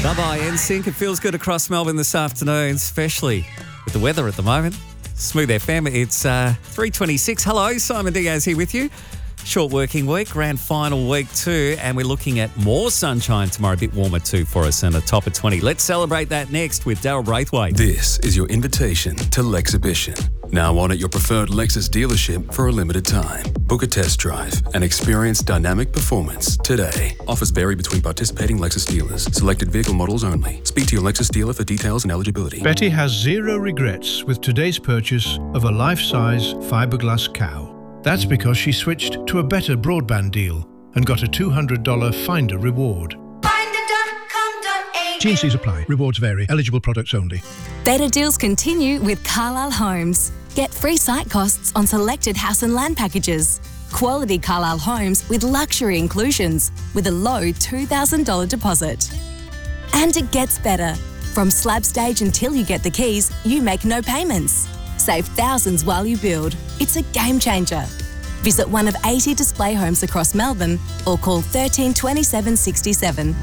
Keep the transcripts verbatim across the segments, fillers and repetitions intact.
Bye-bye, N Sync. It feels good across Melbourne this afternoon, especially with the weather at the moment. Smooth F M, it's uh, three twenty-six. Hello, Simon Diaz here with you. Short working week, grand final week too, and we're looking at more sunshine tomorrow, a bit warmer too for us, and a top of twenty. Let's celebrate that next with Daryl Braithwaite. This is your invitation to Lexibition. Now on at your preferred Lexus dealership for a limited time. Book a test drive and experience dynamic performance today. Offers vary between participating Lexus dealers. Selected vehicle models only. Speak to your Lexus dealer for details and eligibility. Betty has zero regrets with today's purchase of a life-size fiberglass cow. That's because she switched to a better broadband deal and got a two hundred dollars Finder reward. T and C's apply. Rewards vary. Eligible products only. Better deals continue with Carlisle Homes. Get free site costs on selected house and land packages. Quality Carlisle Homes with luxury inclusions with a low two thousand dollars deposit. And it gets better. From slab stage until you get the keys, you make no payments. Save thousands while you build. It's a game changer. Visit one of eighty display homes across Melbourne or call thirteen twenty-seven sixty-seven.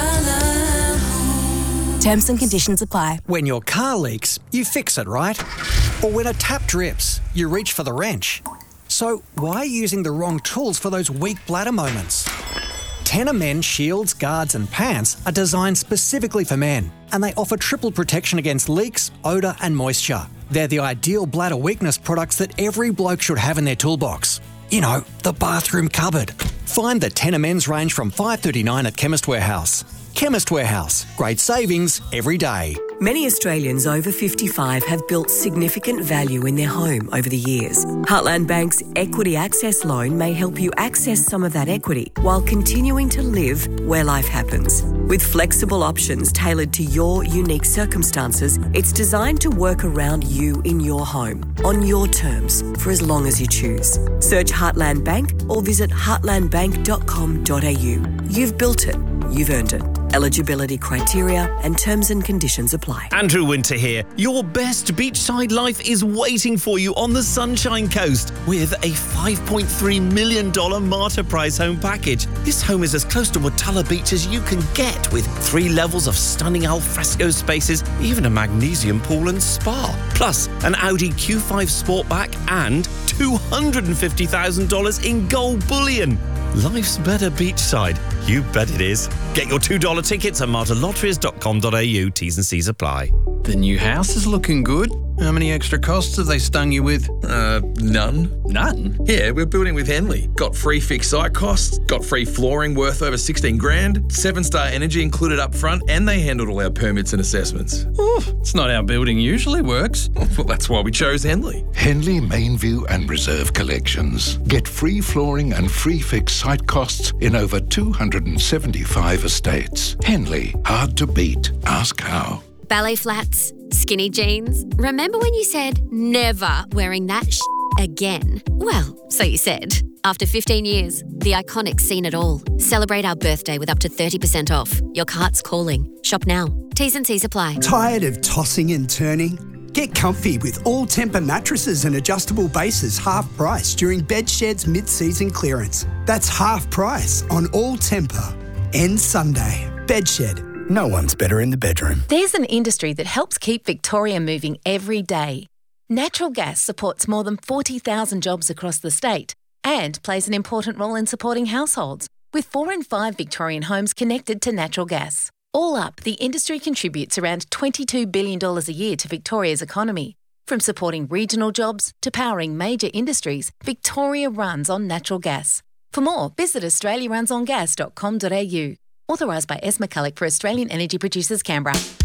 Terms and conditions apply. When your car leaks, you fix it, right? Or when a tap drips, you reach for the wrench. So why are you using the wrong tools for those weak bladder moments? Tenor Men shields, guards and pants are designed specifically for men, and they offer triple protection against leaks, odour and moisture. They're the ideal bladder weakness products that every bloke should have in their toolbox. You know, the bathroom cupboard. Find the Tenor Men's range from five dollars thirty-nine at Chemist Warehouse. Chemist Warehouse. Great savings every day. Many Australians over fifty-five have built significant value in their home over the years. Heartland Bank's Equity Access Loan may help you access some of that equity while continuing to live where life happens. With flexible options tailored to your unique circumstances, it's designed to work around you in your home, on your terms, for as long as you choose. Search Heartland Bank or visit heartland bank dot com dot a u. You've built it. You've earned it. Eligibility criteria and terms and conditions apply. Andrew Winter here. Your best beachside life is waiting for you on the Sunshine Coast with a five point three million dollars Martyr Prize home package. This home is as close to Watala Beach as you can get, with three levels of stunning alfresco spaces, even a magnesium pool and spa. Plus, an Audi Q five Sportback and two hundred fifty thousand dollars in gold bullion. Life's better beachside. You bet it is. Get your two dollars tickets at martyr lotteries dot com dot a u. T's and C's apply. The new house is looking good. How many extra costs have they stung you with? Uh, none. None? Yeah, we're building with Henley. Got free fixed site costs, got free flooring worth over sixteen grand, seven-star energy included up front, and they handled all our permits and assessments. Oh, it's not how building usually works. Well, that's why we chose Henley. Henley, Mainview and Reserve Collections. Get free flooring and free fixed site costs in over two hundred seventy-five estates. Henley, hard to beat. Ask how. Ballet flats, skinny jeans. Remember when you said never wearing that sh- again? Well, so you said. After fifteen years, the Iconic's seen it all. Celebrate our birthday with up to thirty percent off. Your cart's calling. Shop now. T's and C's apply. Tired of tossing and turning? Get comfy with All Tempur mattresses and adjustable bases half price during Bedshed's mid-season clearance. That's half price on All Tempur. Ends Sunday. Bedshed. No one's better in the bedroom. There's an industry that helps keep Victoria moving every day. Natural gas supports more than forty thousand jobs across the state and plays an important role in supporting households, with four in five Victorian homes connected to natural gas. All up, the industry contributes around twenty-two billion dollars a year to Victoria's economy. From supporting regional jobs to powering major industries, Victoria runs on natural gas. For more, visit australia runs on gas dot com dot a u. Authorised by S. McCulloch for Australian Energy Producers, Canberra.